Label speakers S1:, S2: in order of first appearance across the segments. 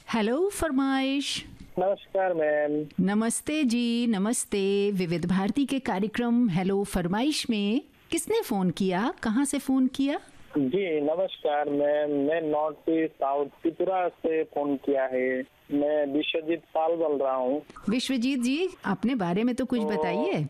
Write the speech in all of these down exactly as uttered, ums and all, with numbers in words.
S1: Hello फरमाइश।
S2: नमस्कार ma'am.
S1: नमस्ते जी, नमस्ते। विविध भारती के कार्यक्रम हेलो फरमाइश में किसने फोन किया, कहाँ से फोन किया?
S2: जी नमस्कार मैम, मैं नॉर्थ ईस्ट साउथ त्रिपुरा से फोन किया है। मैं विश्वजीत पाल बोल रहा हूँ।
S1: विश्वजीत जी, अपने बारे में तो कुछ
S2: तो
S1: बताइए।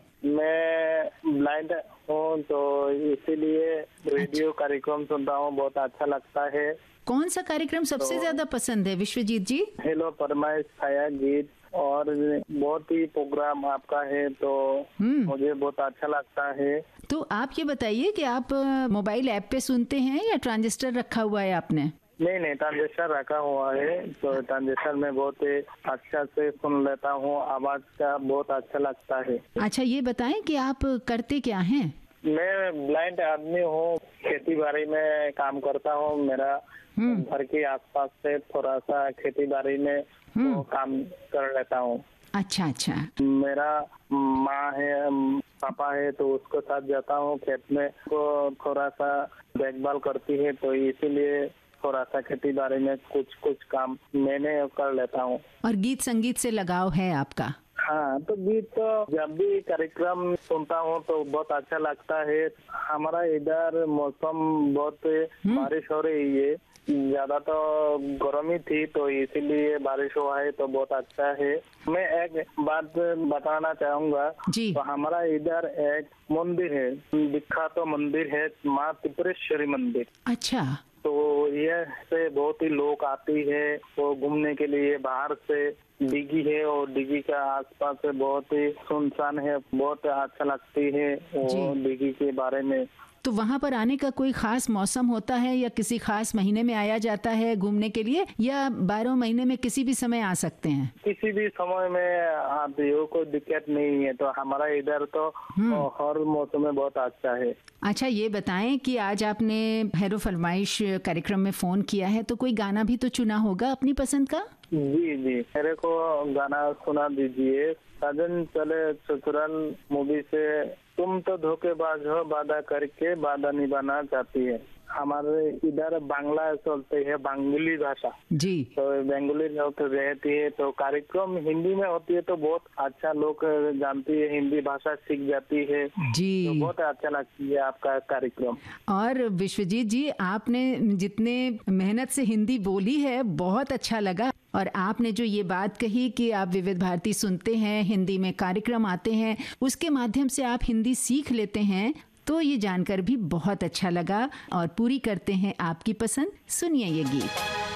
S2: मैं ब्लाइंड हूँ तो इसीलिए रेडियो कार्यक्रम सुनता हूँ, बहुत अच्छा लगता है।
S1: कौन सा कार्यक्रम सबसे
S2: तो,
S1: ज्यादा पसंद है विश्वजीत जी?
S2: हेलो फरमाइश, छाया गीत और बहुत ही प्रोग्राम आपका है तो मुझे बहुत अच्छा लगता है।
S1: तो आप ये बताइए कि आप मोबाइल ऐप पे सुनते हैं या ट्रांजिस्टर रखा हुआ है आपने?
S2: नहीं नहीं, ट्रांजिस्टर रखा हुआ है तो ट्रांजिस्टर में बहुत ही अच्छा से सुन लेता हूँ, आवाज का बहुत अच्छा लगता है।
S1: अच्छा, ये बताएं कि आप करते क्या हैं?
S2: मैं ब्लाइंड आदमी हूँ, खेती बाड़ी में काम करता हूँ। मेरा घर के आसपास से थोड़ा सा खेती बाड़ी में तो काम कर लेता हूँ।
S1: अच्छा अच्छा।
S2: मेरा माँ है, पापा है तो उसके साथ जाता हूँ खेत में, तो थोड़ा सा देखभाल करती है तो इसीलिए थोड़ा सा खेती बाड़ी में कुछ कुछ काम मैंने कर लेता हूँ।
S1: और गीत संगीत से लगाव है आपका?
S2: हाँ, तो गीत तो जब भी कार्यक्रम सुनता हूँ तो बहुत अच्छा लगता है। हमारा इधर मौसम बहुत बारिश हो रही है, ज्यादा तो गर्मी थी तो इसीलिए बारिश हुआ है तो बहुत अच्छा है। मैं एक बात बताना चाहूँगा
S1: जी।
S2: तो हमारा इधर एक मंदिर है, विख्यात तो मंदिर है, माँ त्रिपुरेश्वरी मंदिर।
S1: अच्छा।
S2: तो ये से बहुत ही लोग आती है वो घूमने के लिए। बाहर से डिगी है और डिगी का आसपास से बहुत ही सुनसान है, बहुत अच्छा लगती है वो डिगी के बारे में।
S1: तो वहाँ पर आने का कोई खास मौसम होता है या किसी खास महीने में आया जाता है घूमने के लिए, या बारह महीने में किसी भी समय आ सकते हैं?
S2: किसी भी समय में आते हो, कोई दिक्कत नहीं है। तो हमारा इधर तो हर मौसम में बहुत अच्छा है।
S1: अच्छा, ये बताएं कि आज आपने हेलो फरमाइश कार्यक्रम में फोन किया है तो कोई गाना भी तो चुना होगा अपनी पसंद का?
S2: जी जी, मेरे को गाना सुना दीजिए। साजन चले ससुराल मूवी से, तुम तो धोखेबाज हो, वादा करके वादा निभाना चाहती है। हमारे इधर बांग्ला चलते है, बंगाली भाषा
S1: जी।
S2: तो बंगाली लोग रहती है तो कार्यक्रम हिंदी में होती है तो बहुत अच्छा लोग जानती है, हिंदी भाषा सीख जाती है
S1: जी।
S2: तो बहुत अच्छा लगती है आपका कार्यक्रम।
S1: और विश्वजीत जी, आपने जितने मेहनत से हिंदी बोली है बहुत अच्छा लगा। और आपने जो ये बात कही कि आप विविध भारती सुनते हैं, हिंदी में कार्यक्रम आते हैं, उसके माध्यम से आप हिंदी सीख लेते हैं, तो ये जानकर भी बहुत अच्छा लगा। और पूरी करते हैं आपकी पसंद, सुनिए ये गीत।